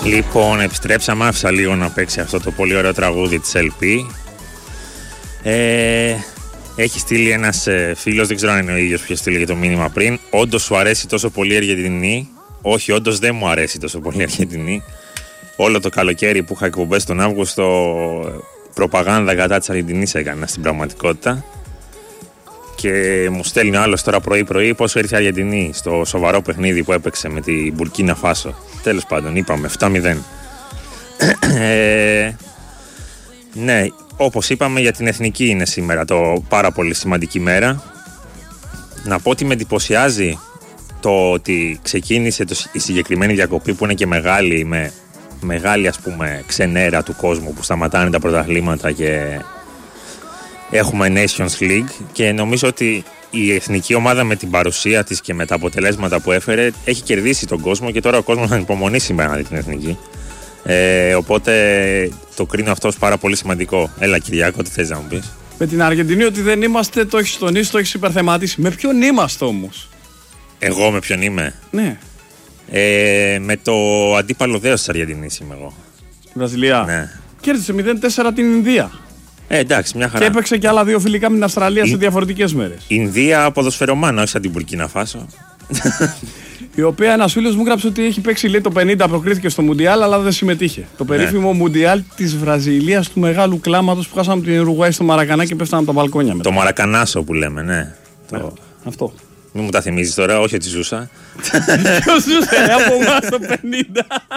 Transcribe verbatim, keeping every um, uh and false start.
Λοιπόν, επιστρέψαμε, άφησα λίγο να παίξει αυτό το πολύ ωραίο τραγούδι της ελ πι. Ε, έχει στείλει ένας ε, φίλος, δεν ξέρω αν είναι ο ίδιος που είχε στείλει το μήνυμα πριν. Όντως σου αρέσει τόσο πολύ η Αργεντινή? Όχι, όντως δεν μου αρέσει τόσο πολύ η Αργεντινή. Όλο το καλοκαίρι που είχα εκπομπές τον Αύγουστο, προπαγάνδα κατά της Αργεντινής έκανα στην πραγματικότητα. Και μου στέλνει ο άλλος τώρα πρωί-πρωί πόσο ήρθε η Αργεντινή στο σοβαρό παιχνίδι που έπαιξε με την Μπουρκίνα Φάσο. Τέλος πάντων, είπαμε επτά μηδέν. ε, ναι, όπως είπαμε, για την εθνική είναι σήμερα το πάρα πολύ σημαντική μέρα. Να πω ότι με εντυπωσιάζει το ότι ξεκίνησε το, η συγκεκριμένη διακοπή που είναι και μεγάλη, με μεγάλη ας πούμε ξενέρα του κόσμου που σταματάνε τα πρωταθλήματα και έχουμε Nations League, και νομίζω ότι η εθνική ομάδα με την παρουσία της και με τα αποτελέσματα που έφερε έχει κερδίσει τον κόσμο, και τώρα ο κόσμος να υπομονεί σήμερα να δει την εθνική. Ε, οπότε το κρίνω αυτό ως πάρα πολύ σημαντικό. Έλα Κυριάκο, τι θες να μου πεις? Με την Αργεντινή ότι δεν είμαστε, το έχεις τονίσει, το έχεις υπερθεματίσει. Με ποιον είμαστε όμως? Εγώ με ποιον είμαι? Ναι. Ε, με το αντίπαλο δέος της Αργεντινής είμαι εγώ. Η Βραζιλία. Ναι. Κέρδισε μηδέν τέσσερα την Ινδία. Ε, εντάξει, μια χαρά. Και έπαιξε και άλλα δύο φιλικά με την Αυστραλία η... σε διαφορετικές μέρες. Ινδία ποδοσφαιρομάνα, όχι σαν την Μπουρκίνα Φάσο. Η οποία ένας φίλος μου γράψε ότι έχει παίξει, λέει, το πενήντα, προκρίθηκε στο Μουντιάλ, αλλά δεν συμμετείχε. Το περίφημο ναι. Μουντιάλ της Βραζιλίας, του μεγάλου κλάματος που χάσαμε την Ουρουγουάη στο Μαρακανά και πέφτανε από τα μπαλκόνια μετά. Το Μαρακανάσο που λέμε, ναι. ναι. Το... Αυτό. Μην μου τα θυμίζεις τώρα, όχι ότι ζούσα. Ποιος ζούσε από εμάς το πενήντα?